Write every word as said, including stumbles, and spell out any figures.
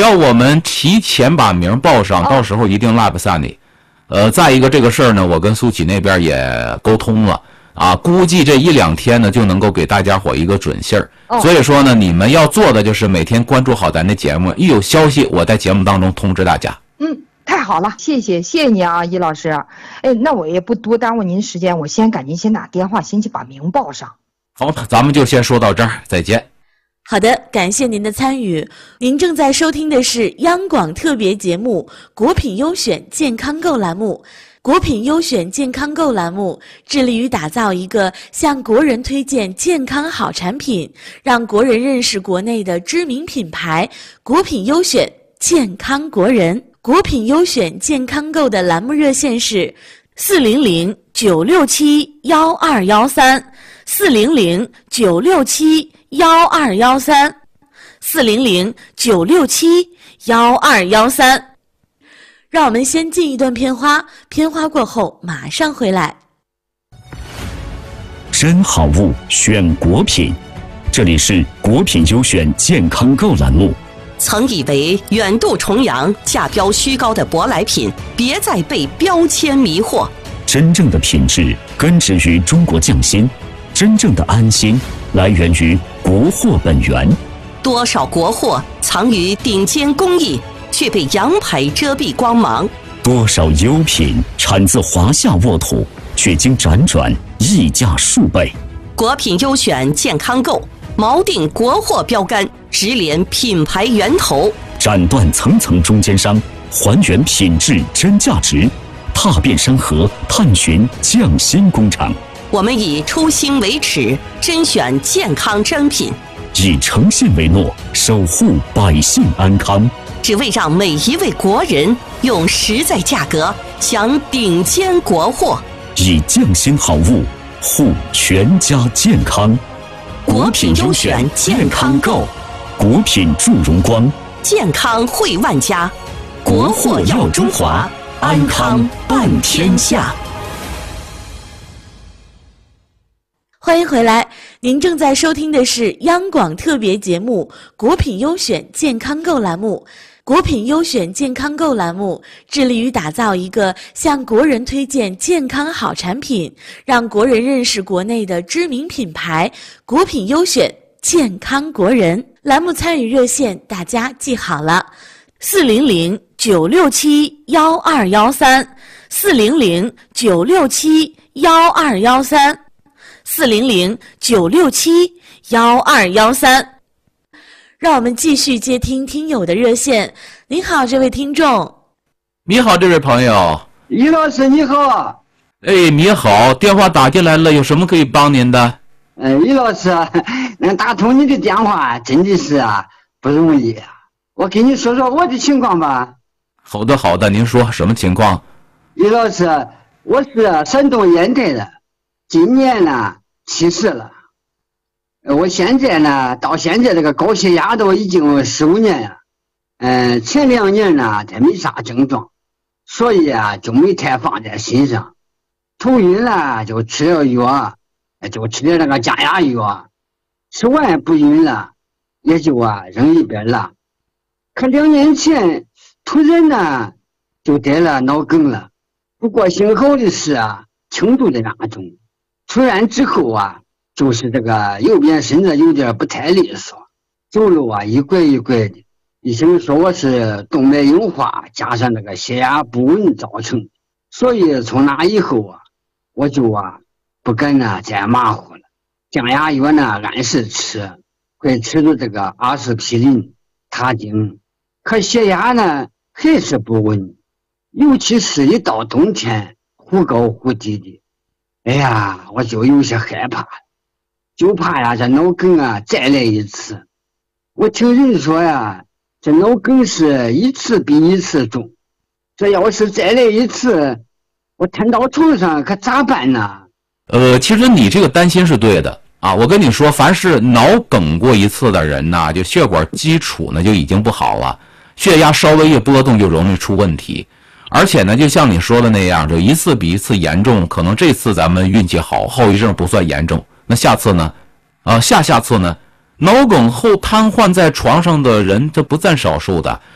要我们提前把名报上，到时候一定落不下你。呃，再一个这个事儿呢，我跟苏启那边也沟通了啊，估计这一两天呢就能够给大家伙一个准信儿。所以说呢，你们要做的就是每天关注好咱的节目，一有消息我在节目当中通知大家。 嗯，太好了，谢谢谢谢你啊，易老师。哎，那我也不多耽误您时间，我先赶紧先打电话，先去把名报上。 好，咱们就先说到这儿，再见。 好的，感谢您的参与。您正在收听的是央广特别节目《国品优选健康购》栏目。国品优选健康购栏目致力于打造一个向国人推荐健康好产品，让国人认识国内的知名品牌。国品优选健康国人，国品优选健康购的栏目热线是四零零九六七幺二幺三，四零零九六七幺二幺三，四零零九六七幺二幺三。让我们先进一段片花，片花过后马上回来。 真好物选国品，这里是国品优选健康购栏目。 曾以为远渡重洋、价标虚高的舶来品，别再被标签迷惑。 真正的品质根植于中国匠心，真正的安心来源于国货本源。 多少国货藏于顶尖工艺，却被洋牌遮蔽光芒； 多少优品产自华夏沃土，却经辗转溢价数倍。 国品优选健康购，锚定国货标杆，直连品牌源头， 斩断层层中间商，还原品质真价值，踏遍山河，探寻匠心工厂。 我们以初心为尺，甄选健康珍品， 以诚信为诺，守护百姓安康。 只为让每一位国人用实在价格享顶尖国货， 以匠心好物护全家健康。 国品优选健康购， 国品助荣光， 健康惠万家，国货耀中华，安康伴天下。 欢迎回来，您正在收听的是央广特别节目《国品优选健康购》栏目。国品优选健康购栏目致力于打造一个向国人推荐健康好产品，让国人认识国内的知名品牌。国品优选健康国人栏目参与热线大家记好了，四零零九六七幺二幺三，四零零九六七幺二幺三，四零零九六七幺二幺三。让我们继续接听听友的热线。您好，这位听众。 你好，这位朋友。 于老师你好。 哎，你好，电话打进来了，有什么可以帮您的？ 呃，于老师，能打通你的电话真的是啊不容易啊。我跟你说说我的情况吧。 好的好的，您说什么情况？ 于老师，我是山东烟台的，今年呢七十了。我现在呢，到现在这个高血压都已经十五年了，嗯、呃，前两年呢，它没啥症状，所以啊，就没太放在心上。头晕了就吃了药，就吃的那个降压药，吃完不晕了，也就啊扔一边了。可两年前突然呢，就得了脑梗了，不过幸好的是啊，轻度的那种。突然之后啊。就是这个右边身子有点不太利索，走路啊一拐一拐的，医生说我是动脉硬化加上这个血压不稳造成，所以从那以后啊，我就啊不敢呢再马虎了，降压药呢按时吃，会吃的这个阿司匹林、他汀，可血压呢还是不稳，尤其是一到冬天忽高忽低的，哎呀，我就有些害怕了。就怕呀，这脑梗啊再来一次。我听人说呀，这脑梗是一次比一次重。这要是再来一次，我瘫到床上可咋办呢？ 呃，其实你这个担心是对的啊。我跟你说，凡是脑梗过一次的人呐，就血管基础呢就已经不好了，血压稍微一波动就容易出问题。而且呢，就像你说的那样，就一次比一次严重。可能这次咱们运气好，后遗症不算严重。那下次呢？啊，下下次呢？脑梗后瘫痪在床上的人，这不在少数的。